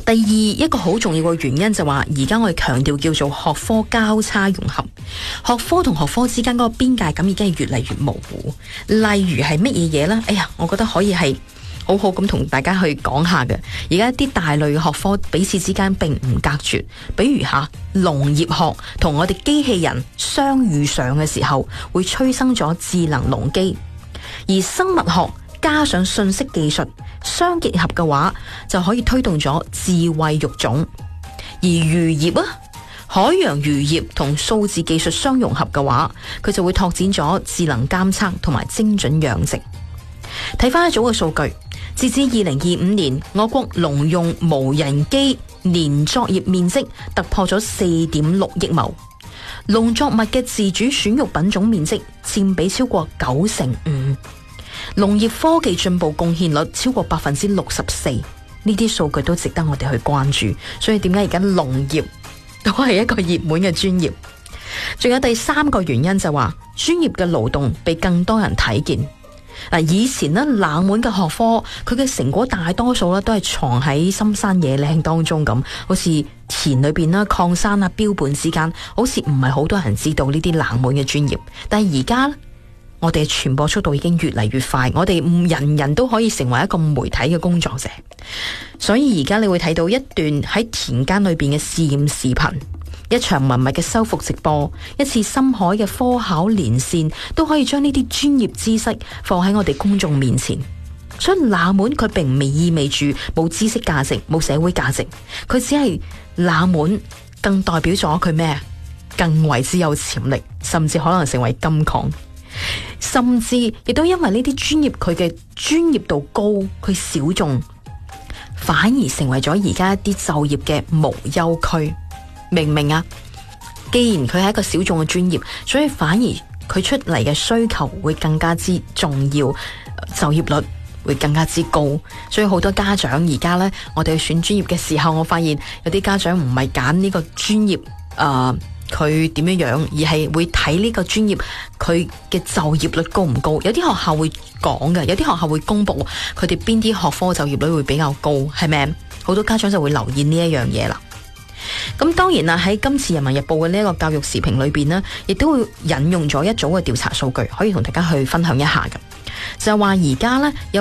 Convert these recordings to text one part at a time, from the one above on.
第二，一個好重要嘅原因就話，而家我哋強調叫做學科交叉融合，學科同學科之間嗰個邊界感已經係越嚟越模糊。例如係乜嘢嘢呢？我覺得可以係好好咁同大家去講下嘅。而家啲大類嘅學科彼此之間並唔隔絕，比如農業學同我哋機器人相遇上嘅時候，會催生咗智能農機；而生物學加上信息技術相結合嘅話，就可以推動咗智慧育種。而漁業海洋漁業同數字技術相融合嘅話，佢就會拓展咗智能監測同埋精準養殖。睇翻一組嘅數據，截至2025年，我國農用無人機年作業面積突破咗4.6億畝，農作物嘅自主選育品種面積佔比超過95%，農業科技進步貢獻率超過64%，呢啲數據都值得我哋去關注。所以點解而家農業都係一個熱門嘅專業？仲有第三個原因就話，專業嘅勞動被更多人睇見。以前呢，冷門嘅學科，佢嘅成果大多數都係藏喺深山野嶺當中咁，好似田裏邊啦、礦山啊、標本之間，好似唔係好多人知道呢啲冷門嘅專業。但係而家我哋嘅傳播速度已經越嚟越快，我哋人人都可以成為一個媒體嘅工作者，所以而家你會睇到一段喺田間裏邊嘅試驗視頻，一場文物嘅修復直播，一次深海嘅科考連線，都可以將呢啲專業知識放喺我哋公眾面前。所以冷門佢並唔意味住冇知識價值、冇社會價值，佢只係冷門更代表咗佢咩？更為之有潛力，甚至可能成為金礦。甚至亦都因為呢啲專業佢嘅專業度高，佢小眾，反而成為咗而家一啲就業嘅無憂區。明唔明啊？既然佢係一個小眾嘅專業，所以反而佢出嚟嘅需求會更加之重要，就業率會更加之高。所以好多家長而家呢，我哋去選專業嘅時候，我發現有啲家長唔係揀呢個專業佢點樣，而係會睇呢個專業佢嘅就業率高唔高。有啲學校會講嘅，有啲學校會公布佢哋邊啲學科就業率會比較高，係咪？好多家長就會留意呢一樣嘢啦。咁當然啦，喺今次人民日報嘅呢一個教育時評裏邊呢，亦都會引用咗一組嘅調查數據，可以同大家去分享一下嘅。就係話而家呢，有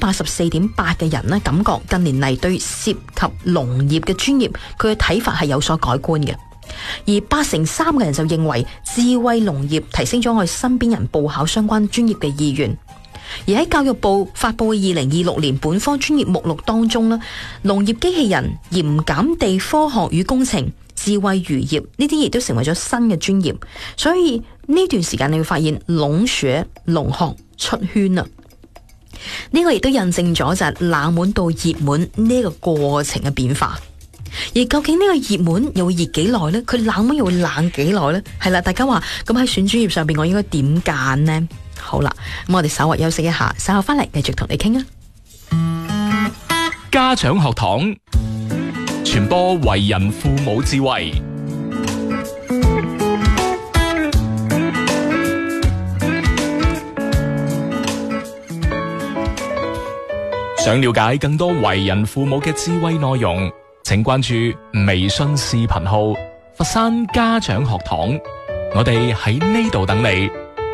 84.8%嘅人呢，感覺近年嚟對涉及農業嘅專業，佢嘅睇法係有所改觀嘅。而83%嘅人就認為智慧農業提升咗我哋身邊人報考相關專業嘅意願。而喺教育部發佈嘅2026年本科專業目錄當中呢，農業機器人、鹽鹼地科學與工程、智慧漁業呢啲亦都成為咗新嘅專業。所以呢段時間你會發現農學出圈啊！呢個亦都印證咗就係冷門到熱門呢個過程嘅變化。而究竟呢個熱門又會熱幾耐呢？佢冷門又會冷幾耐呢？係啦，大家話咁喺選專業上邊，我應該點揀呢？好啦，咁我哋稍為休息一下，稍後翻嚟繼續同你傾啊！ 家長學堂傳播為人父母智慧。想了解更多為人父母嘅智慧內容，請關注微信視頻號佛山家長學堂。我哋喺呢度等你。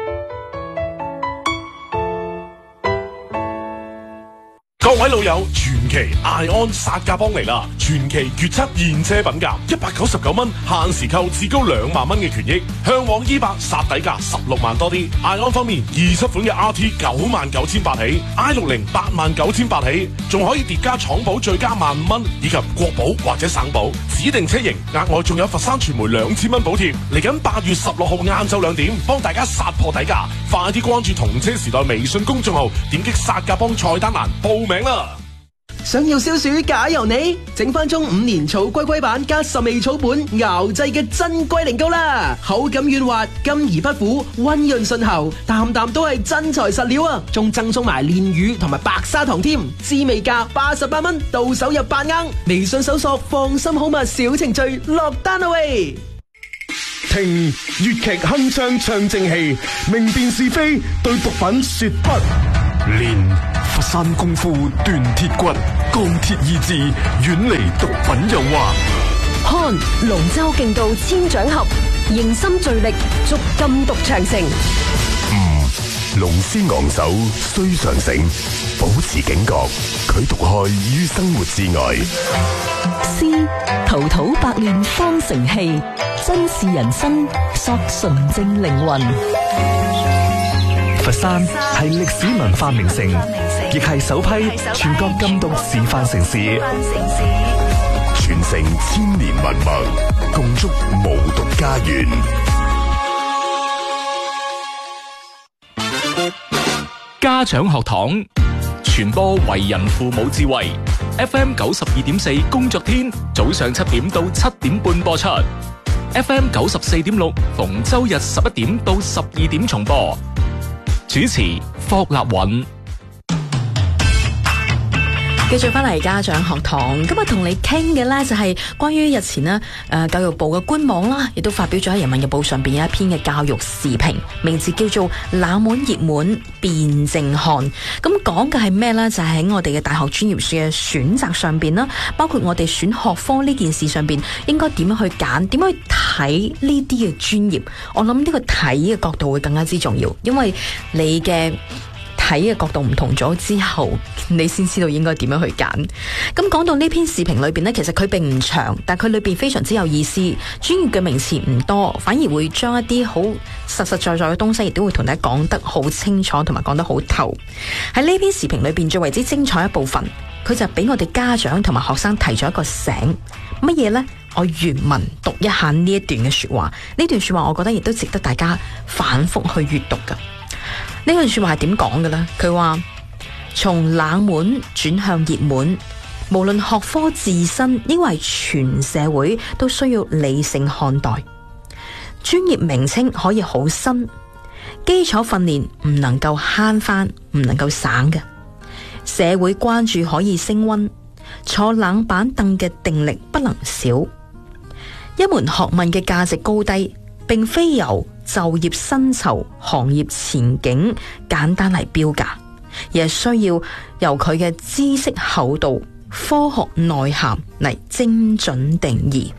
各位老友，傳奇艾安殺價幫嚟啦！傳奇決測現車品價199蚊，限時購至高2萬蚊嘅權益，向往E8殺底價16萬多啲。艾安方面，27款嘅 RT 99,800起，i60 89,800起，仲可以疊加廠保最加15,000蚊，以及國保或者省保指定車型，額外仲有佛山傳媒2000蚊補貼。嚟緊8月16號晏晝2點，幫大家殺破底價，快啲關注同車時代微信公眾號，點擊殺價幫菜單欄報名啦！ 想要消暑假由你，整翻中5年草龜龜版加10味草本熬製嘅真龜苓膏啦，口感軟滑，甘而不苦，溫潤順喉，啖啖都係真材實料啊！仲贈送埋煉乳同埋白砂糖添，滋味價88蚊，到手入8盎。微信搜索放心好物小程序落單啦喂！ 聽粵劇鏗鏘唱正氣，明辨是非，對毒品說不。練佛山功夫鍛鐵骨，鋼鐵意志遠離毒品誘惑。 看龍舟競渡千掌合，凝心聚力逐禁毒長城。 龍獅昂首須上醒，保持警覺，拒毒害於生活之外。 詩滔滔百煉方成器，真是人生索純正靈魂。 佛山係歷史文化名城，亦係首批全國禁毒示範城市， 傳承千年文脈，共築無毒家園。 家長學堂傳播為人父母智慧。FM 92.4工作天早上7點到7點半播出。FM 94.6逢周日11點到12點重播。主持霍立允。 繼續翻嚟家長學堂，今日同你傾嘅呢就係關於日前呢教育部嘅官網啦，亦都發表咗喺人民日報上邊有一篇嘅教育時評，名字叫做冷門熱門辯證看。咁講嘅係咩呢？就係喺我哋嘅大學專業嘅選擇上邊啦，包括我哋選學科呢件事上邊，應該點樣去揀，點樣去睇呢啲嘅專業。我諗呢個睇嘅角度會更加之重要，因為你嘅睇嘅角度唔同咗之後，你先知道應該點樣去揀。咁講到呢篇視頻裏邊呢，其實佢並唔長，但佢裏邊非常之有意思。專業嘅名詞唔多，反而會將一啲好實實在在嘅東西，亦都會同大家講得好清楚，同埋講得好透。喺呢篇視頻裏邊最為之精彩一部分，佢就俾我哋家長同埋學生提咗一個醒，乜嘢呢？我原文讀一下呢一段嘅說話。呢段說話我覺得亦都值得大家反覆去閱讀噶。呢句說話係點講嘅呢？佢話從冷門轉向熱門，無論學科自身，因為全社會都需要理性看待。專業名稱可以好新，基礎訓練唔能夠慳翻，唔能夠省嘅。社會關注可以升溫，坐冷板凳嘅定力不能少。一門學問嘅價值高低，並非由就業薪酬、行業前景簡單嚟標價，而係需要由佢嘅知識厚度、科學內涵嚟精準定義。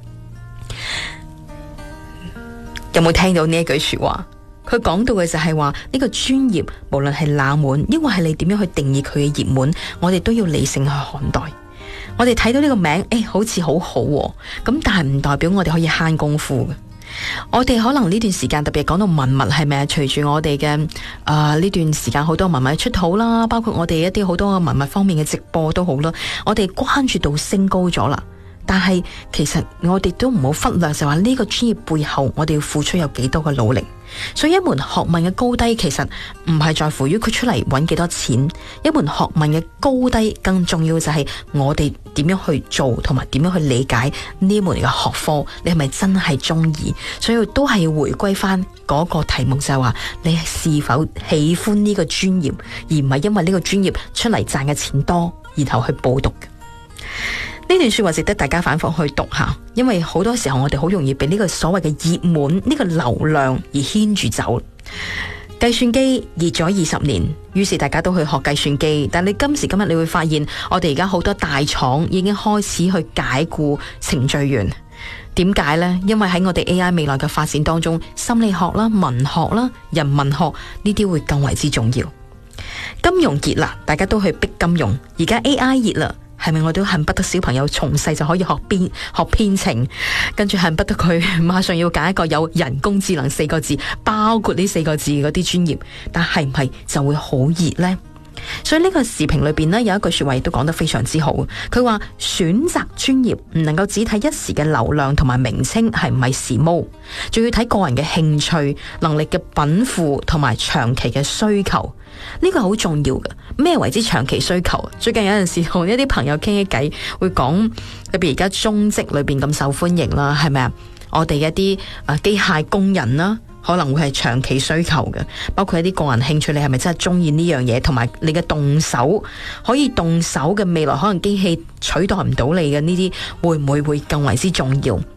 有冇聽到呢一句說話？佢講到嘅就係話呢個專業無論係冷門，因為係你點樣去定義佢嘅熱門，我哋都要理性去看待。我哋睇到呢個名，好似好好喎，咁但係唔代表我哋可以慳功夫嘅。我哋可能呢段時間特別講到文物係咪啊？隨住我哋嘅呢段時間好多文物出土啦，包括我哋一啲好多文物方面嘅直播都好啦，我哋關注度升高咗啦。但係其實我哋都唔好忽略，就話呢個專業背後我哋要付出有幾多嘅努力。所以一門學問嘅高低其實唔係在乎於佢出嚟揾幾多錢，一門學問嘅高低更重要就係我哋點樣去做，同埋點樣去理解呢門嘅學科，你係咪真係中意？所以都係要回歸翻嗰個題目，就係話你是否喜歡呢個專業，而唔係因為呢個專業出嚟賺嘅錢多，然後去報讀嘅。呢段說話值得大家反覆去讀下，因為好多時候我哋好容易被呢個所謂嘅熱門呢個流量而牽住走。計算機熱咗20年，於是大家都去學計算機，但你今時今日你會發現，我哋而家好多大廠已經開始去解僱程序員。點解呢？因為喺我哋 AI 未來嘅發展當中，心理學啦、文學啦、人文學呢啲會更為之重要。金融熱啦，大家都去逼金融，而家 AI 熱啦。係咪我都恨不得小朋友從細就可以學編程，跟住恨不得佢馬上要揀一個有人工智能4個字，包括呢4個字嗰啲專業，但係唔係就會好熱呢？所以呢個視頻裏邊呢，有一句說話亦都講得非常之好，佢話選擇專業唔能夠只睇一時嘅流量同埋名稱係唔係時髦，仲要睇個人嘅興趣、能力嘅稟賦同埋長期嘅需求，呢個好重要嘅。咩為之長期需求？最近有陣時同一啲朋友傾起偈，會講特別而家中職裏邊咁受歡迎啦，係咪啊？我哋一啲機械工人啦，可能會係長期需求嘅，包括一啲個人興趣，你係咪真係中意呢樣嘢？同埋你嘅動手可以動手嘅未來，可能機器取代唔到你嘅呢啲，會唔會更為之重要？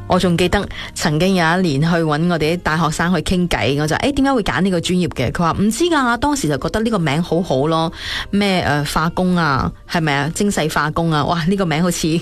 我仲記得曾經有一年去揾我哋啲大學生去傾偈，我就點解會揀呢個專業嘅？佢話唔知㗎，當時就覺得呢個名好好咯，咩化工啊，係咪啊？精細化工啊，哇！呢個名好似